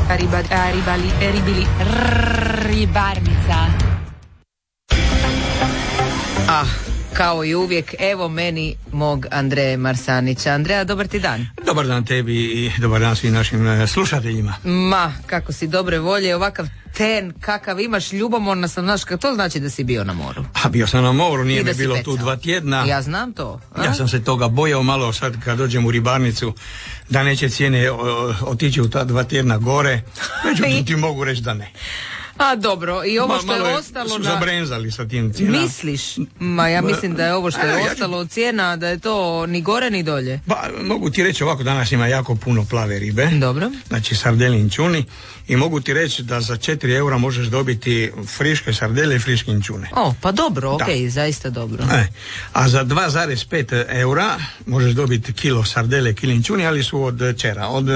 Ribarnica. Kao i uvijek, evo meni mog Andreje Marsanića. Andreja, dobar ti dan. Dobar dan tebi i dobar dan svim našim slušateljima. Ma, kako si dobre volje, ovakav ten, kakav imaš, ljubomorna sam, znaš, to znači da si bio na moru. A bio sam na moru, nije mi bilo tu 2 tjedna. Ja znam to. Ja sam se toga bojao malo sad kad dođem u ribarnicu, da neće cijene otići u ta 2 tjedna gore. Međutim, ti mogu reći da ne. A dobro, i ovo što je ostalo su zabrenzali sa tim cijenama. Misliš? Ma ja mislim da je ovo što je ostalo od cijena, da je to ni gore ni dolje. Pa mogu ti reći ovako, danas ima jako puno plave ribe. Dobro. Znači sardelin čuni. I mogu ti reći da za 4 eura možeš dobiti friške sardele i friške inčune. Pa dobro, okej, zaista dobro. A za 2,5 eura možeš dobiti kilo sardele, kilo inčuni, ali su od čera, od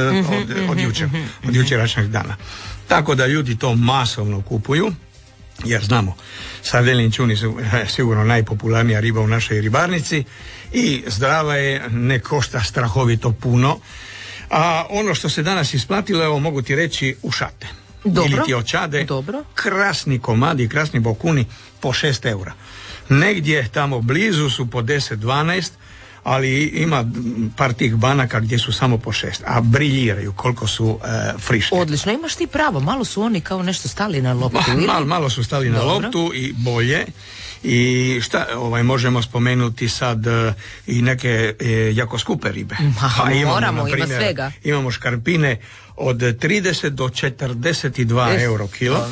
jučerašnjeg dana. Tako da ljudi to masovno kupuju, jer znamo, sardele i inčuni su sigurno najpopularnija riba u našoj ribarnici i zdrava je, ne košta strahovito puno. A ono što se danas isplatilo, evo mogu ti reći, ušate. Dobro. Ili ti očade. Dobro. Krasni komadi, krasni bokuni po 6 eura. Negdje tamo blizu su po 10-12, ali ima par tih banaka gdje su samo po 6, a briljiraju koliko su friške. Odlično, imaš ti pravo, malo su oni kao nešto stali na loptu. Malo su stali na loptu i bolje. I šta možemo spomenuti sad i neke jako skupe ribe. Moramo, ima svega. Imamo škarpine od 30 do 42 euro kilo.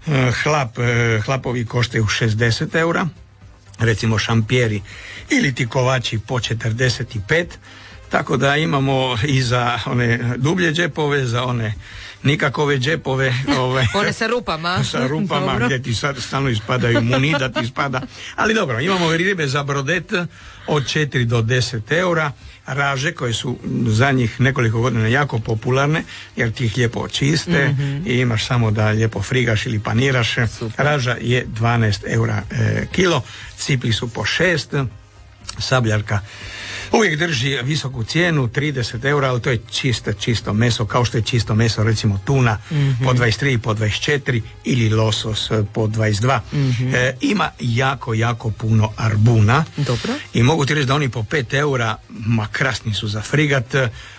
Hlapovi koštaju 60 eura. Recimo šampijeri ili ti kovači po 45. Tako da imamo i za one dublje džepove, za one nikakove džepove. One sa rupama. Sa rupama gdje ti stalno ispadaju, munida ti ispada. Ali dobro, imamo ribe za brodet od 4 do 10 eura. Raže koje su zadnjih nekoliko godina jako popularne, jer ti ih lijepo čiste i imaš samo da lijepo frigaš ili paniraš. Super. Raža je 12 eura kilo, cipli su po 6, sabljarka uvijek drži visoku cijenu, 30 eura, ali to je čisto meso, kao što je čisto meso recimo tuna po 23, po 24 ili losos po 22. Ima jako puno arbuna. Dobro. I mogu ti reći da oni po 5 eura, ma krasni su za frigat,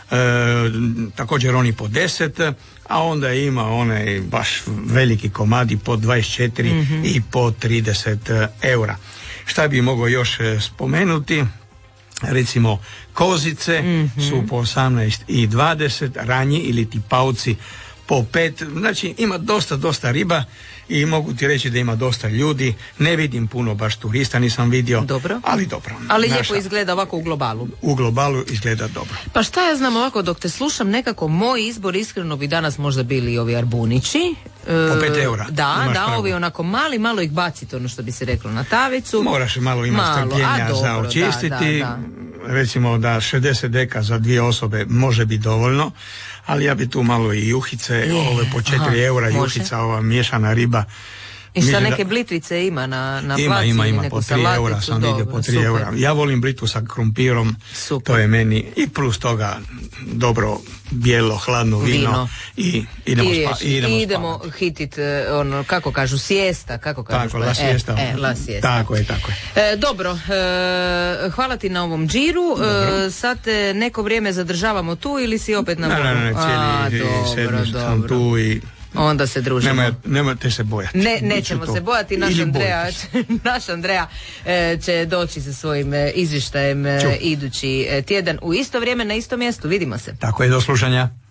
također oni po 10, a onda ima onaj baš veliki komadi po 24 i po 30 eura. Šta bi mogao još spomenuti? Recimo kozice su po 18 i 20, ranji ili ti pauci po 5, znači ima dosta riba i mogu ti reći da ima dosta ljudi, ne vidim puno baš turista, nisam vidio, dobro. Ali dobro. Ali lijepo izgleda ovako u globalu. U globalu izgleda dobro. Pa šta ja znam ovako, dok te slušam, nekako moj izbor iskreno bi danas možda bili ovi arbunići. Po 5 eura. Da, ovi onako malo ih baciti, ono što bi se reklo na tavicu. Moraš malo imati strpljenja za očistiti. Da. Recimo da 60 deka za 2 osobe može biti dovoljno, ali ja bi tu malo i juhice, ove po 4 eura juhica, ova miješana riba. I šta neke blitvice ima na placi? Ima po 3 eura, sam vidio po 3 eura. Ja volim blitvu sa krumpirom, to je meni, i plus toga dobro bijelo, hladno vino. I idemo hitit, ono, kako kažu, siesta, kako kažu. Tako, la siesta. La siesta. Tako je. Dobro, hvala ti na ovom džiru. Sad neko vrijeme zadržavamo tu ili si opet na moru? Ne, cijeli sedmi sam tu i onda se družimo. Nemojte se bojati. Nećemo se bojati. Naš Andreja će doći sa svojim izvještajem idući tjedan u isto vrijeme na isto mjestu. Vidimo se. Tako je, do slušanja.